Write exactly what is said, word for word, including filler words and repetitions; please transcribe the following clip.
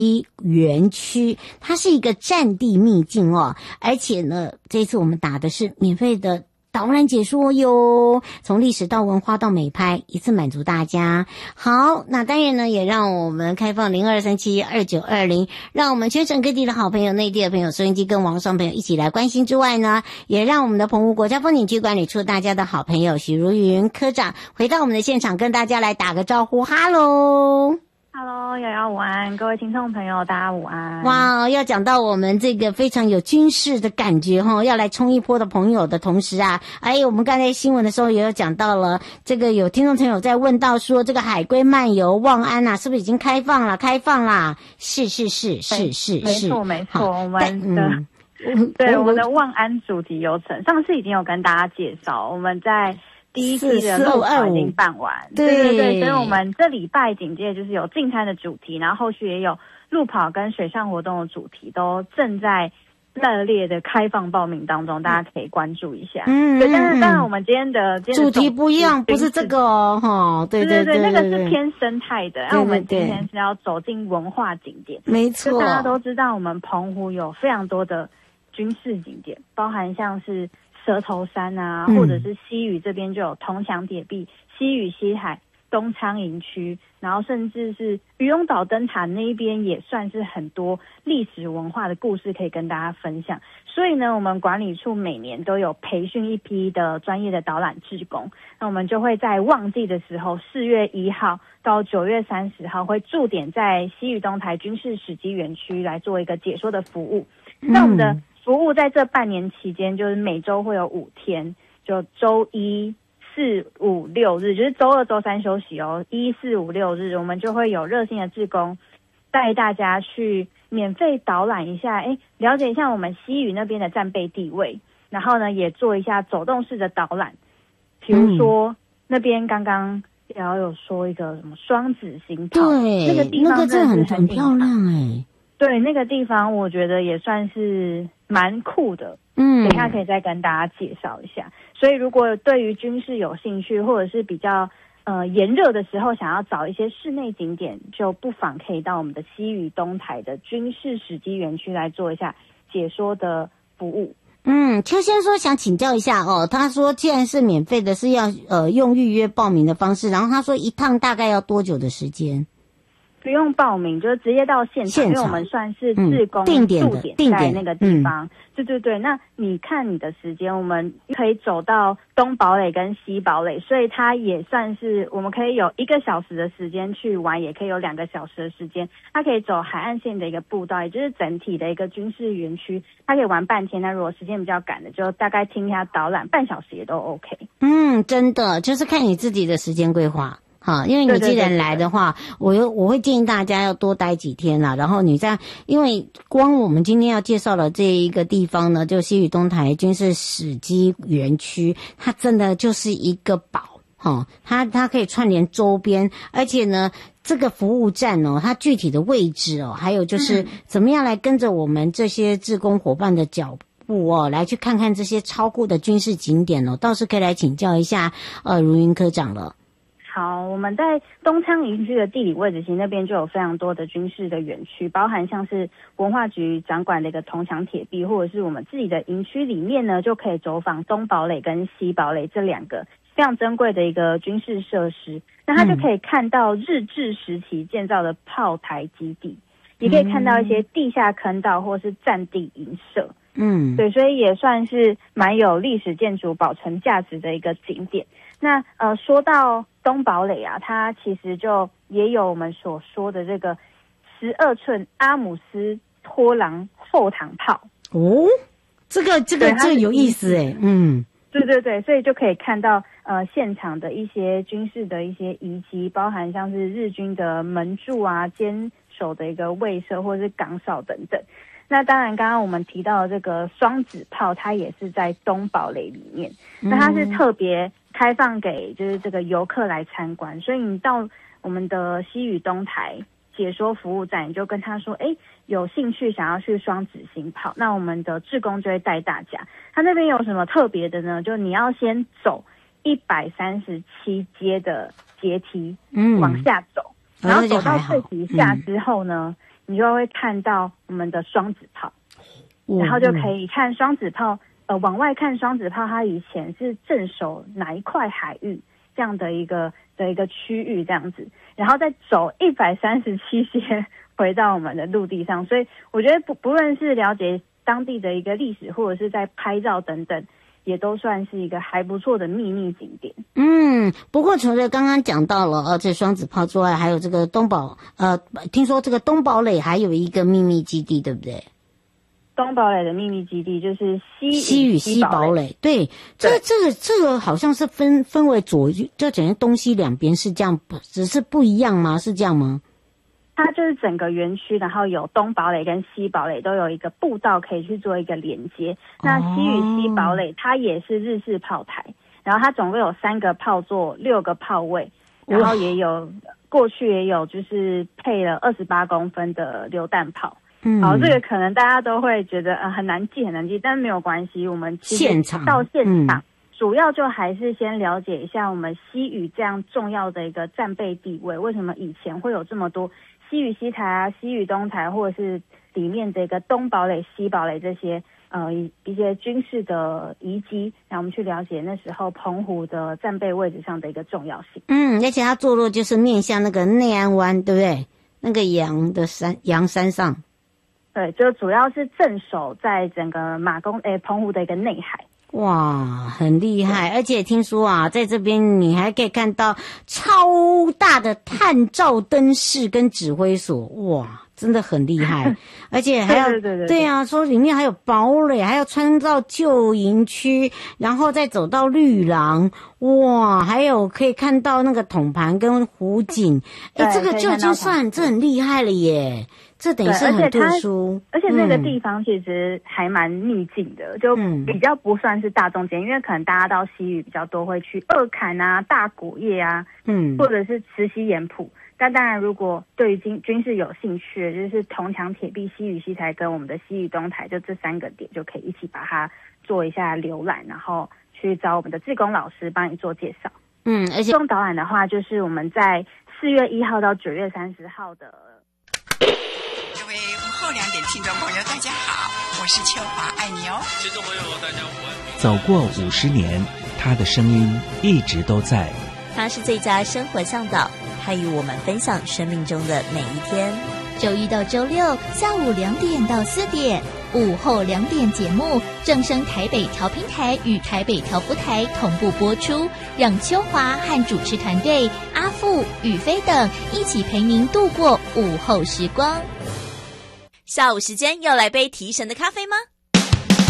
一园区，它是一个战地秘境哦，而且呢，这次我们打的是免费的导览解说哟，从历史到文化到美拍，一次满足大家。好，那当然呢，也让我们开放零二三七二九二零，让我们全省各地的好朋友、内地的朋友、收音机跟网上朋友一起来关心之外呢，也让我们的澎湖国家风景区管理处大家的好朋友许如云科长回到我们的现场，跟大家来打个招呼，哈喽。 Hello， 瑶瑶午安，各位听众朋友，大家午安。 哇，要讲到我们这个非常有军事的感觉哈，要来冲一波的朋友的同时啊，哎，我们刚才新闻的时候也有讲到了，这个有听众朋友在问到说，这个海龟漫游望安啊，是不是已经开放了？开放啦，是是是是是是， 没错没错，我们的、嗯、对我们的望安主题游程，上次已经有跟大家介绍，我们在第一季的路跑已经办完，对对对，所以我们这礼拜紧接着就是有进餐的主题，然后后续也有路跑跟水上活动的主题，都正在热烈的开放报名当中，大家可以关注一下。嗯，对，但是当然我们今天的今天的主题不一样，不是这个哦，哈，对对 对, 对, 对, 对，那个是偏生态的，那我们今天是要走进文化景点， 没错， 大家都知道我们澎湖有非常多的军事景点，包含像是蛇头山啊，或者是西屿这边就有铜墙铁壁、西屿西海、东昌营区，然后甚至是渔翁岛灯塔那一边也算是很多历史文化的故事可以跟大家分享。所以呢，我们管理处每年都有培训一批的专业的导览志工，那我们就会在旺季的时候，四月一号到九月三十号会驻点在西屿东台军事史迹园区来做一个解说的服务。嗯、那我们的服务在这半年期间，就是每周会有五天，就周一、四、五、六日，就是周二、周三休息哦。一、四、五、六日，我们就会有热心的志工带大家去免费导览一下，哎，了解一下我们西屿那边的战备地位，然后呢，也做一下走动式的导览。比如说、嗯、那边刚刚也要有说一个什么双子星炮， 对， 那个地方那个真的很很漂亮哎。 对，那个地方我觉得也算是蛮酷的，嗯，等一下可以再跟大家介绍一下。所以如果对于军事有兴趣，或者是比较呃炎热的时候想要找一些室内景点，就不妨可以到我们的西屿东台的军事史迹园区来做一下解说的服务。 嗯，邱先生说想请教一下哦，他说既然是免费的，是要呃用预约报名的方式，然后他说一趟大概要多久的时间？ 不用报名，就是直接到现场， 现场因为我们算是志工定点的驻点在那个地方。对对对，那你看你的时间，我们可以走到东堡垒跟西堡垒，所以它也算是我们可以有一个小时的时间去玩，也可以有两个小时的时间。它可以走海岸线的一个步道，也就是整体的一个军事园区，它可以玩半天。那如果时间比较赶的，就大概听一下导览，半小时也都 OK。 嗯，真的就是看你自己的时间规划。好，因为你既然来的话，对对对对我我会建议大家要多待几天啦。然后你在，因为光我们今天要介绍的这一个地方呢，就西屿东台军事史迹园区，它真的就是一个宝。哈，它它可以串联周边，而且呢，这个服务站哦，它具体的位置哦，还有就是怎么样来跟着我们这些志工伙伴的脚步哦，来去看看这些超酷的军事景点哦，倒是可以来请教一下呃如云科长了。 好，我们在东昌营区的地理位置，其实那边就有非常多的军事的园区，包含像是文化局掌管的一个铜墙铁壁，或者是我们自己的营区里面呢，就可以走访东堡垒跟西堡垒这两个非常珍贵的一个军事设施。那它就可以看到日治时期建造的炮台基地，也可以看到一些地下坑道或是战地营舍。嗯，对，所以也算是蛮有历史建筑保存价值的一个景点。那呃，说到东堡垒啊，它其实就也有我们所说的这个十二寸阿姆斯托朗后膛炮哦，这个这个这个有意思哎，嗯， 对对对，所以就可以看到呃现场的一些军事的一些遗迹，包含像是日军的门柱啊、坚守的一个卫舍或是岗哨等等。那当然，刚刚我们提到的这个双子炮，它也是在东堡垒里面。那它是特别开放给就是这个游客来参观，所以你到我们的西屿东台解说服务站，你就跟他说，哎，有兴趣想要去双子星炮，那我们的志工就会带大家。他那边有什么特别的呢？就你要先走一百三十七阶的阶梯，嗯，往下走，然后走到最底下之后呢。嗯你就会看到我们的双子炮，然后就可以看双子炮，呃，往外看双子炮，它以前是镇守哪一块海域这样的一个的一个区域这样子，然后再走一百三十七天回到我们的陆地上，所以我觉得不不论是了解当地的一个历史，或者是在拍照等等，也都算是一个还不错的秘密景点。 嗯，不过除了刚刚讲到了呃这双子炮之外，还有这个东宝呃，听说这个东堡垒还有一个秘密基地，对不对？ 东堡垒的秘密基地就是西西屿西堡垒，对，这个这个这个好像是分分为左右，就整个东西两边是这样，只是不一样吗？是这样吗？ 它就是整个园区，然后有东堡垒跟西堡垒都有一个步道可以去做一个连接。那西屿西堡垒它也是日式炮台，然后它总共有三个炮座，六个炮位，然后也有过去也有就是配了二十八公分的榴弹炮。嗯，好，这个可能大家都会觉得呃很难记很难记，但是没有关系，我们其实现场到现场。嗯，主要就还是先了解一下我们西屿这样重要的一个战备地位，为什么以前会有这么多西屿西台啊、西屿东台，或者是里面这个东堡垒、西堡垒这些呃一些军事的遗迹，让我们去了解那时候澎湖的战备位置上的一个重要性。 嗯，而且它坐落就是面向那个内安湾，对不对？那个洋的山洋山上。 对，就主要是镇守在整个马公诶澎湖的一个内海。 哇，很厉害！而且听说啊，在这边你还可以看到超大的探照灯室跟指挥所，哇，真的很厉害！而且还要对对对对对啊，说里面还有堡垒，还要穿到旧营区，然后再走到绿廊，哇，还有可以看到那个统盘跟湖景，哎，这个就已经算这很厉害了耶！这等于是很特殊， 而且那个地方其实还蛮秘境的，嗯，就比较不算是大众间，因为可能大家到西屿比较多会去二坎啊、大果叶啊，嗯，或者是慈溪盐埔。但当然，如果对于军军事有兴趣，就是铜墙铁壁、西屿西台跟我们的西屿东台，就这三个点就可以一起把它做一下浏览，然后去找我们的志工老师帮你做介绍。 嗯，而且志工导览的话，就是我们在四月一号到九月三十号的。 各位午后两点听众朋友大家好，我是秋华，爱你哦。 听众朋友大家午安。 走过五十年，他的声音一直都在。 他是最佳生活向导，他与我们分享生命中的每一天。 周一到周六下午两点到四点，午后两点节目正声台北调频台与台北调布台同步播出，让秋华和主持团队阿富、宇飞等一起陪您度过午后时光。 下午时间要来杯提神的咖啡吗？